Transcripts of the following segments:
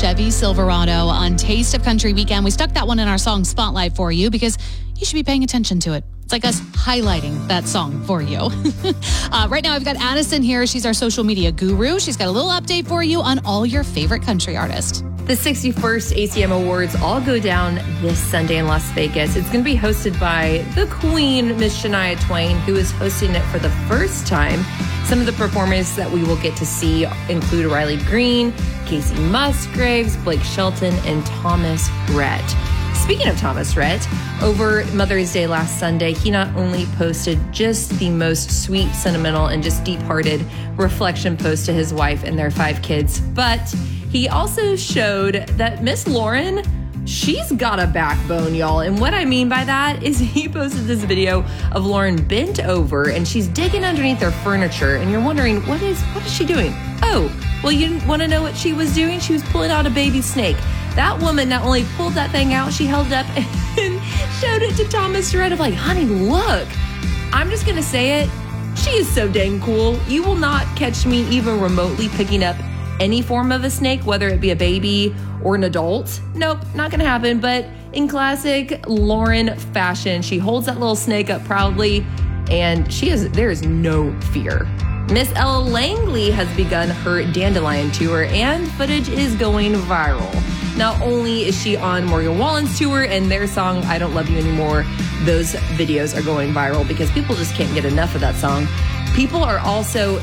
Chevy Silverado on Taste of Country Weekend. We stuck that one in our song Spotlight for you because you should be paying attention to it. It's like us highlighting that song for you. Right now, I've got Addison here. She's our social media guru. She's got a little update for you on all your favorite country artists. The 61st ACM Awards all go down this Sunday in Las Vegas. It's going to be hosted by the Queen, Miss Shania Twain, who is hosting it for the first time. Some of the performers that we will get to see include Riley Green, Casey Musgraves, Blake Shelton, and Thomas Rhett. Speaking of Thomas Rhett, over Mother's Day last Sunday, he not only posted just the most sweet, sentimental, and just deep-hearted reflection post to his wife and their 5 kids, but he also showed that Miss Lauren, she's got a backbone, y'all. And what I mean by that is he posted this video of Lauren bent over and she's digging underneath her furniture. And you're wondering, what is she doing? Oh, well, you want to know what she was doing? She was pulling out a baby snake. That woman not only pulled that thing out, she held it up and showed it to Thomas Rhett of like, honey, look. I'm just going to say it. She is so dang cool. You will not catch me even remotely picking up any form of a snake, whether it be a baby or an adult. Nope, not gonna happen. But in classic Lauren fashion, she holds that little snake up proudly, and there is no fear. Miss Ella Langley has begun her Dandelion tour, and footage is going viral. Not only is she on Morgan Wallen's tour and their song I Don't Love You Anymore, those videos are going viral because people just can't get enough of that song. People are also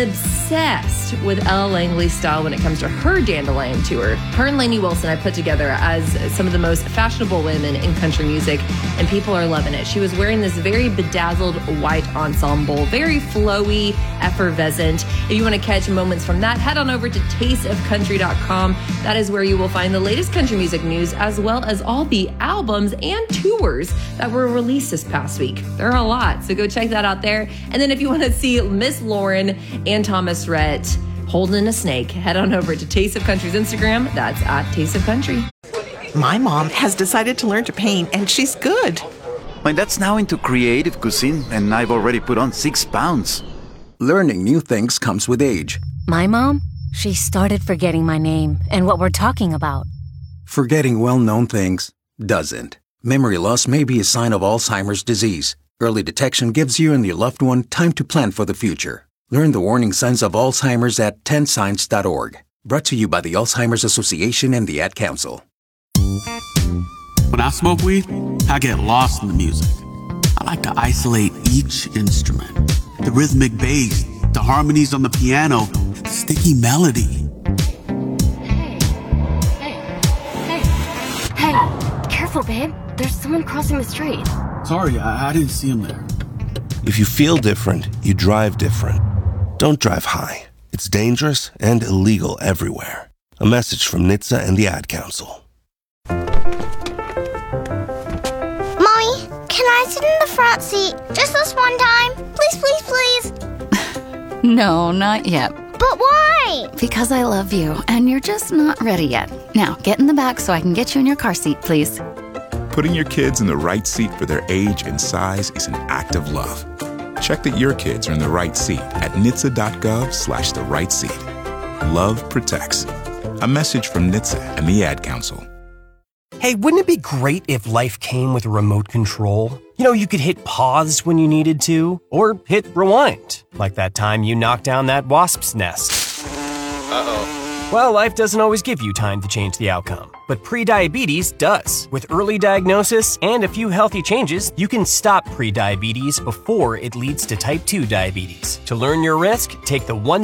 obsessed with Ella Langley's style when it comes to her Dandelion tour. Her and Lainey Wilson I put together as some of the most fashionable women in country music, and people are loving it. She was wearing this very bedazzled white ensemble, very flowy, effervescent. If you want to catch moments from that, head on over to tasteofcountry.com. That is where you will find the latest country music news, as well as all the albums and tours that were released this past week. There are a lot, so go check that out there. And then if you want to see Miss Lauren and Thomas Rhett holding a snake, head on over to Taste of Country's Instagram. That's at Taste of Country. My mom has decided to learn to paint, and she's good. My dad's now into creative cuisine, and I've already put on 6 pounds. Learning new things comes with age. My mom, she started forgetting my name and what we're talking about. Forgetting well-known things doesn't. Memory loss may be a sign of Alzheimer's disease. Early detection gives you and your loved one time to plan for the future. Learn the warning signs of Alzheimer's at 10signs.org. Brought to you by the Alzheimer's Association and the Ad Council. When I smoke weed, I get lost in the music. I like to isolate each instrument. The rhythmic bass, the harmonies on the piano, the sticky melody. Hey, careful, babe. There's someone crossing the street. Sorry, I didn't see him there. If you feel different, you drive different. Don't drive high. It's dangerous and illegal everywhere. A message from NHTSA and the Ad Council. Mommy, can I sit in the front seat just this one time? Please, please, please. No, not yet. But why? Because I love you, and you're just not ready yet. Now, get in the back so I can get you in your car seat, please. Putting your kids in the right seat for their age and size is an act of love. Check that your kids are in the right seat at nhtsa.gov/the right seat. Love protects. A message from NHTSA and the Ad Council. Hey, wouldn't it be great if life came with a remote control? You know, you could hit pause when you needed to, or hit rewind, like that time you knocked down that wasp's nest. Uh-oh. Well, life doesn't always give you time to change the outcome, but prediabetes does. With early diagnosis and a few healthy changes, you can stop prediabetes before it leads to type 2 diabetes. To learn your risk, take the 1